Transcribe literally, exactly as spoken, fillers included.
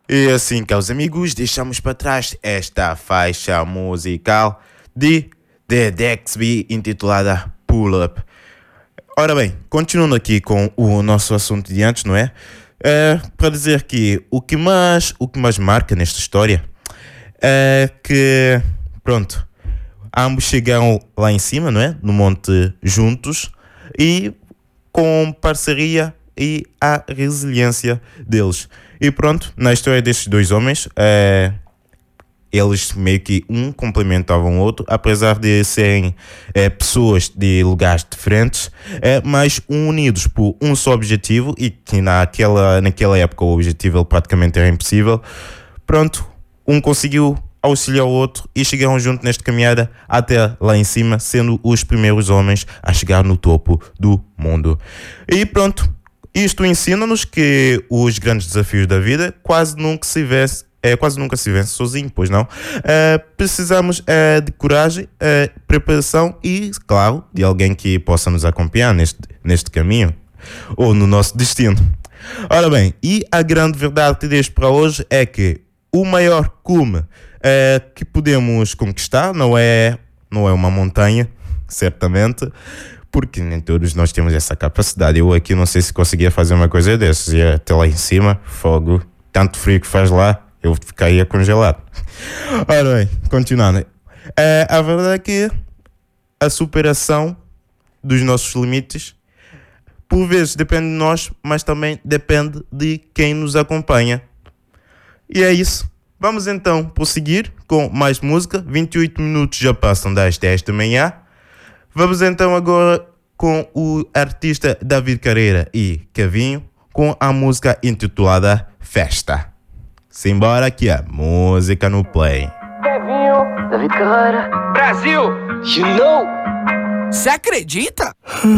E assim, caros amigos, deixamos para trás esta faixa musical de The Dexby intitulada Pull Up. Ora bem, continuando aqui com o nosso assunto de antes, não é? É para dizer que o que mais, o que mais marca nesta história é que, pronto, ambos chegam lá em cima, não é? No monte juntos e com parceria e a resiliência deles. E pronto, na história destes dois homens, é, eles meio que um complementavam o outro, apesar de serem é, pessoas de lugares diferentes, é, mas unidos por um só objetivo, e que naquela, naquela época o objetivo praticamente era impossível. Pronto, um conseguiu auxiliar o outro e chegaram juntos nesta caminhada até lá em cima, sendo os primeiros homens a chegar no topo do mundo. E pronto, isto ensina-nos que os grandes desafios da vida quase nunca se vence, é, quase nunca se vence sozinho, pois não? É, precisamos é, de coragem, é, preparação e, claro, de alguém que possa nos acompanhar neste, neste caminho ou no nosso destino. Ora bem, e a grande verdade que deixo para hoje é que o maior cume é, que podemos conquistar não é, não é uma montanha, certamente, porque nem todos nós temos essa capacidade. Eu aqui não sei se conseguia fazer uma coisa dessas, ia até lá em cima, fogo, tanto frio que faz lá, eu ficaria congelado. Ora bem, continuando, é, a verdade é que a superação dos nossos limites por vezes depende de nós, mas também depende de quem nos acompanha. E é isso. Vamos então prosseguir com mais música. vinte e oito minutos já passam das dez da manhã. Vamos então agora com o artista David Carreira e Kevinho com a música intitulada Festa. Simbora que a música no play. Kevinho, David Carreira, Brasil, you know. Você acredita?